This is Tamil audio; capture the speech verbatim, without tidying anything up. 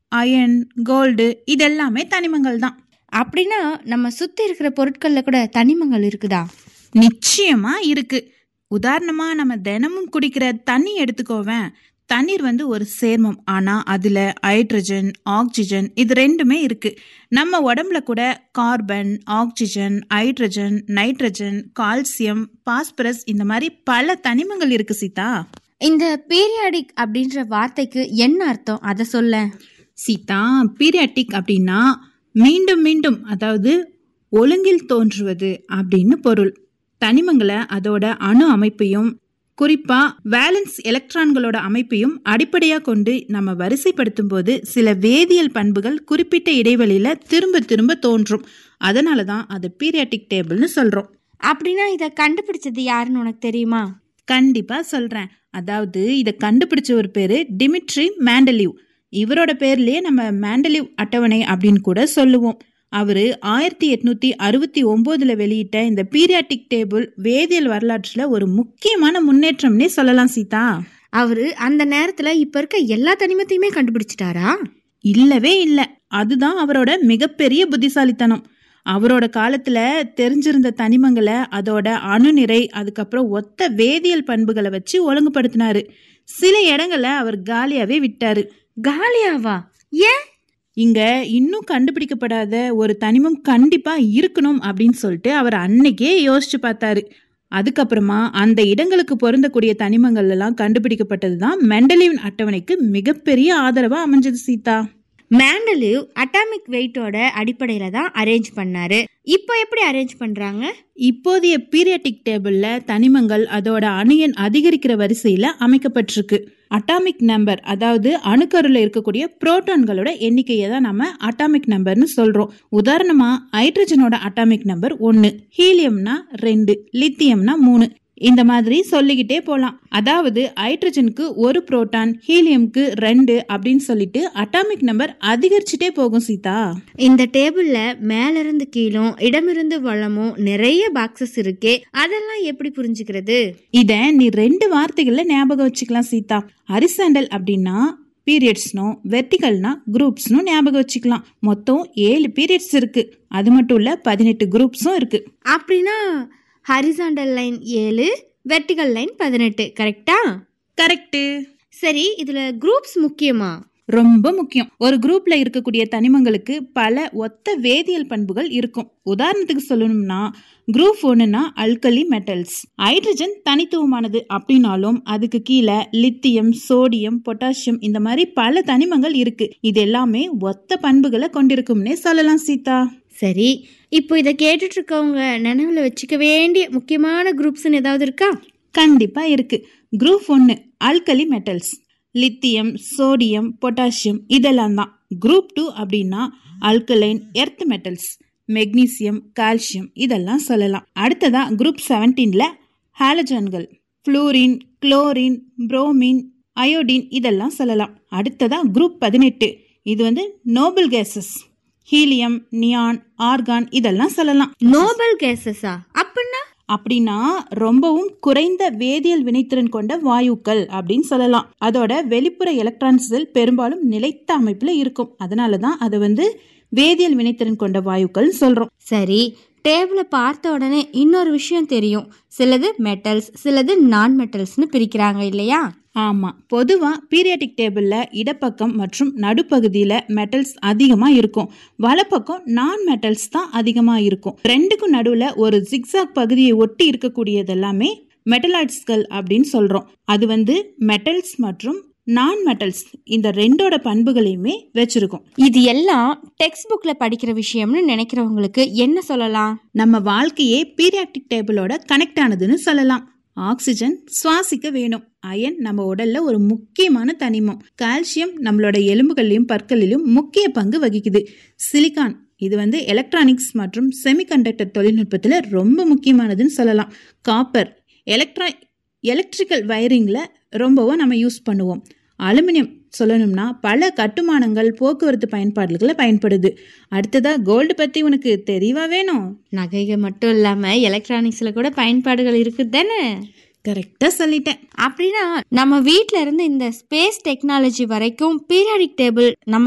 அயன், கோல்டு இதெல்லாமே தனிமங்கள் தான். அப்படின்னா நம்ம சுத்தி இருக்கிற பொருட்கள்ல கூட தனிமங்கள் இருக்குதா? நிச்சயமா இருக்கு. உதாரணமா நம்ம தினமும் குடிக்கிற தண்ணி எடுத்துக்கோவேன். தண்ணீர் வந்து ஒரு சேர்மம், ஆனா அதுல ஹைட்ரஜன், ஆக்சிஜன் இது ரெண்டுமே இருக்கு. நம்ம உடம்புல கூட carbon, oxygen, hydrogen, nitrogen, calcium, phosphorus இந்த மாதிரி பல தனிமங்கள் இருக்கு சீதா. இந்த பீரியாடிக் அப்படின்ற வார்த்தைக்கு என்ன அர்த்தம், அதை சொல்ல. சீதா, பீரியாடிக் அப்படின்னா மீண்டும் மீண்டும், அதாவது ஒழுங்கில் தோன்றுவது அப்படின்னு பொருள். தனிமங்களை அதோட அணு அமைப்பையும் குறிப்பா வேலன்ஸ் எலக்ட்ரான்களோட அமைப்பையும் அடிப்படையா கொண்டு நம்ம வரிசைப்படுத்தும் போது சில வேதியியல் பண்புகள் குறிப்பிட்ட இடைவெளியில திரும்ப திரும்ப தோன்றும். அதனாலதான் அது பீரியாடிக் டேபிள்னு சொல்றோம். அப்படின்னா இதை கண்டுபிடிச்சது யாருன்னு உனக்கு தெரியுமா? கண்டிப்பா சொல்றேன். அதாவது இதை கண்டுபிடிச்ச ஒரு பேரு டிமிட்ரி மேண்டலீவ். இவரோட பேர்லயே நம்ம மேண்டலீவ் அட்டவணை அப்படின்னு கூட சொல்லுவோம். அவரு ஆயிரத்தி எட்நூத்தி அறுபத்தி ஒன்பதுல வெளியிட்ட இந்த பீரியாடிக் டேபிள் வேதியியல் வரலாற்றுல ஒரு முக்கியமான முன்னேற்றம்னே சொல்லலாம் சீதா. அவரு அந்த நேரத்துல இப்ப இருக்க எல்லா தனிமத்தையுமே கண்டுபிடிச்சிட்டாரா? இல்லவே இல்ல. அதுதான் அவரோட மிகப்பெரிய புத்திசாலித்தனம். அவரோட காலத்துல தெரிஞ்சிருந்த தனிமங்களை அதோட அணுநிறை, அதுக்கப்புறம் ஒத்த வேதியியல் பண்புகளை வச்சு ஒழுங்குபடுத்தினாரு. சில இடங்களை அவர் காலியாவே விட்டாரு. காலியாவா? ஏன்? இங்க இன்னும் கண்டுபிடிக்கப்படாத ஒரு தனிமம் கண்டிப்பா இருக்கணும் அப்படின்னு சொல்லிட்டு அவர் அன்னைக்கே யோசிச்சு பார்த்தாரு. அதுக்கப்புறமா அந்த இடங்களுக்கு பொருந்தக்கூடிய தனிமங்கள் எல்லாம் கண்டுபிடிக்கப்பட்டதுதான் மெண்டலீவ் அட்டவணைக்கு மிகப்பெரிய ஆதரவா அமைஞ்சது சீதா. மேண்டலீவ் அட்டாமிக் வெயிட்டோட அடிப்படையில தான் அரேஞ்ச் பண்ணாரு. இப்போ எப்படி அரேஞ்ச் பண்றாங்க? இப்போதைய பீரியாடிக் டேபிள்ல தனிமங்கள் அதோட அணு எண் அதிகரிக்கிற வரிசையில அமைக்கப்பட்டிருக்கு. அட்டாமிக் நம்பர், அதாவது அணுக்கருல இருக்கக்கூடிய புரோட்டான்களோட எண்ணிக்கையை தான் நம்ம அட்டாமிக் நம்பர்னு சொல்றோம். உதாரணமா ஹைட்ரஜனோட அட்டாமிக் நம்பர் ஒன்னு, ஹீலியம்னா ரெண்டு, லித்தியம்னா மூணு, இந்த மாதிரி சொல்லிக்கிட்டே போலாம். அதாவது ஹைட்ரஜனுக்கு ஒரு புரோட்டான், ஹீலியம்க்கு ரெண்டு அப்படின்னு சொல்லிட்டு அட்டாமிக் நம்பர் அதிகரிச்சுட்டே போகும் சீதா. இந்த டேபிள்ல மேல இருந்து கீழும் இடமிருந்து வளமும் நிறைய பாக்ஸஸ் இருக்கே, அதெல்லாம் எப்படி புரிஞ்சுக்கிறது? இத நீ ரெண்டு வார்த்தைகள்ல ஞாபகம் வச்சுக்கலாம் சீதா. ஹரிசாண்டல் அப்படின்னா பீரியட்ஸ்னும், வெர்டிகல்னா குரூப்ஸ்னும் ஞாபகம் வச்சுக்கலாம். மொத்தம் ஏழு பீரியட்ஸ் இருக்கு. அது மட்டும் இல்ல பதினெட்டு குரூப்ஸும் இருக்கு. அப்படின்னா ஹரிசாண்டல் லைன் ஏழு, வெர்டிகல் லைன் பதினெட்டு, கரெக்டா? கரெக்ட். சரி, இதுல குரூப்ஸ் முக்கியமா? ரொம்ப முக்கியம். ஒரு குரூப்ல இருக்கக்கூடிய தனிமங்களுக்கு பல ஒத்த வேதியியல் பண்புகள் இருக்கும். உதாரணத்துக்கு சொல்லணும்னா குரூப் ஒன்னுனா அல்கலி மெட்டல்ஸ். ஹைட்ரஜன் தனித்துவமானது அப்படின்னாலும் அதுக்கு கீழே லித்தியம், சோடியம், பொட்டாசியம் இந்த மாதிரி பல தனிமங்கள் இருக்கு. இது எல்லாமே ஒத்த பண்புகளை கொண்டிருக்கும்னே சொல்லலாம் சீதா. சரி, இப்போ இதை கேட்டுட்டு இருக்கவங்க நினைவுல வச்சுக்க வேண்டிய முக்கியமான குரூப்ஸ்னு ஏதாவது இருக்கா? கண்டிப்பா இருக்கு. குரூப் ஒன்னு alkali metals, lithium, sodium, potassium இதெல்லாம் தான். குரூப் டூ அப்படின்னா alkaline earth metals, magnesium, calcium இதெல்லாம் சொல்லலாம். அடுத்ததா group செவன்டீன்ல ஹாலஜன்கள், fluorine, chlorine, bromine, iodine இதெல்லாம் சொல்லலாம். அடுத்ததா குரூப் பதினெட்டு, இது வந்து Nobel cases, helium, neon, argon இதெல்லாம் சொல்லலாம். நோபல் கேசஸா? அப்படின்னா அப்படின்னா ரொம்பவும் குறைந்த வேதியியல் வினைத்திறன் கொண்ட வாயுக்கள் அப்படின்னு சொல்லலாம். அதோட வெளிப்புற எலக்ட்ரான்ஸ்கள் பெரும்பாலும் நிலைத்த அமைப்புல இருக்கும். அதனாலதான் அதை வந்து வேதியியல் வினைத்திறன் கொண்ட வாயுக்கள் சொல்றோம். சரி, டேபிளை பார்த்த உடனே இன்னொரு விஷயம் தெரியும். சிலது மெட்டல்ஸ், சிலது நான் மெட்டல்ஸ்னு பிரிக்கிறாங்க இல்லையா? ஆமா, பொதுவா பீரியாடிக் டேபிள்ல இடப்பக்கம் மற்றும் நடுப்பகுதியில மெட்டல்ஸ் அதிகமா இருக்கும். வலப்பக்கம் நான் மெட்டல்ஸ் தான் அதிகமா இருக்கும். ரெண்டுக்கும் நடுவுல ஒரு ஜிக்ஸாக் பகுதியை ஒட்டி இருக்கக்கூடியது எல்லாமே மெட்டலாய்ட்ஸ்கள் அப்படின்னு சொல்றோம். அது வந்து மெட்டல்ஸ் மற்றும் நான் மெட்டல்ஸ் இந்த ரெண்டோட பண்புகளையுமே வச்சிருக்கும். இது எல்லாம் டெக்ஸ்ட் புக்ல படிக்கிற விஷயம்னு நினைக்கிறவங்களுக்கு என்ன சொல்லலாம்? நம்ம வாழ்க்கையே பீரியாடிக் டேபிளோட கனெக்ட் ஆனதுன்னு சொல்லலாம். ஆக்சிஜன் சுவாசிக்க வேணும். அயன் நம்ம உடல்ல ஒரு முக்கியமான தனிமம். கால்சியம் நம்மளோட எலும்புகளிலும் பற்களிலும் முக்கிய பங்கு வகிக்குது. சிலிகான் இது வந்து எலக்ட்ரானிக்ஸ் மற்றும் செமிகண்டக்டர் தொழில்நுட்பத்துல ரொம்ப முக்கியமானதுன்னு சொல்லலாம். காப்பர் எலக்ட்ரா எலக்ட்ரிக்கல் வயரிங்ல ரொம்பவும் நம்ம யூஸ் பண்ணுவோம். அலுமினியம் சொல்லணும்னா பல கட்டுமானங்கள், போக்குவரத்து பயன்பாடுகளை பயன்படுது. அடுத்ததா கோல்டு பத்தி உனக்கு தெரியவா வேணும்? நகைகள் மட்டும் இல்லாம எலக்ட்ரானிக்ஸ்ல கூட பயன்பாடுகள் இருக்குது தானே? கரெக்டா சொல்லிட்டேன். அப்படின்னா நம்ம வீட்ல இருந்து இந்த ஸ்பேஸ் டெக்னாலஜி வரைக்கும் பீரியாடிக் டேபிள் நம்ம